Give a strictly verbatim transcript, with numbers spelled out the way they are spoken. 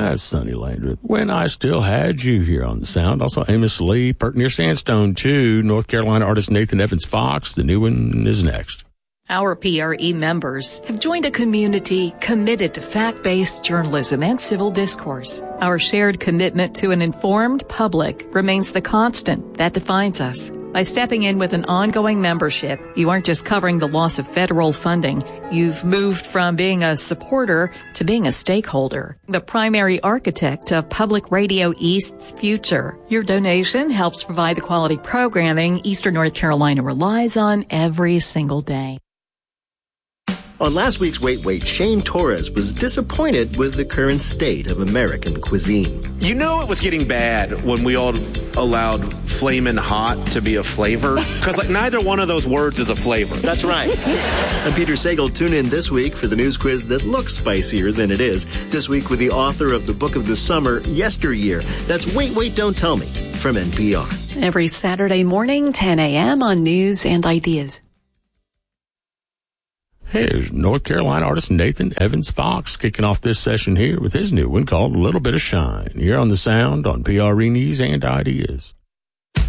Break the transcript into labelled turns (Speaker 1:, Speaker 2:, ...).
Speaker 1: That's Sonny Landreth. When I Still Had You here on the Sound. Also Amos Lee, Pert Near Sandstone two, North Carolina artist Nathan Evans Fox. The new one is next.
Speaker 2: Our P R E members have joined a community committed to fact-based journalism and civil discourse. Our shared commitment to an informed public remains the constant that defines us. By stepping in with an ongoing membership, you aren't just covering the loss of federal funding. You've moved from being a supporter to being a stakeholder, the primary architect of Public Radio East's future. Your donation helps provide the quality programming Eastern North Carolina relies on every single day.
Speaker 3: On last week's Wait Wait, Shane Torres was disappointed with the current state of American cuisine.
Speaker 4: You know it was getting bad when we all allowed flamin' hot to be a flavor? Because, like, neither one of those words is a flavor.
Speaker 3: That's right. I'm Peter Sagal. Tune in this week for the news quiz that looks spicier than it is. This week with the author of the book of the summer, Yesteryear. That's Wait Wait, Don't Tell Me from N P R.
Speaker 2: Every Saturday morning, ten a.m. on News and Ideas.
Speaker 1: Here's North Carolina artist Nathan Evans Fox kicking off this session here with his new one called A Little Bit of Shine. Here on the Sound on P R E News and Ideas.